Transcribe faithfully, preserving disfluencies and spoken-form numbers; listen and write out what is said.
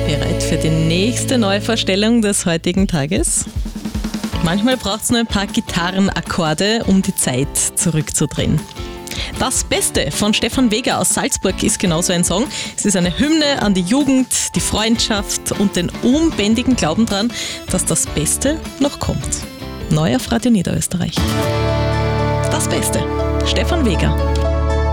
Bereit für die nächste Neuvorstellung des heutigen Tages? Manchmal braucht es nur ein paar Gitarrenakkorde, um die Zeit zurückzudrehen. Das Beste von Stefan Weger aus Salzburg ist genauso ein Song. Es ist eine Hymne an die Jugend, die Freundschaft und den unbändigen Glauben daran, dass das Beste noch kommt. Neu auf Radio Niederösterreich. Das Beste. Stefan Weger.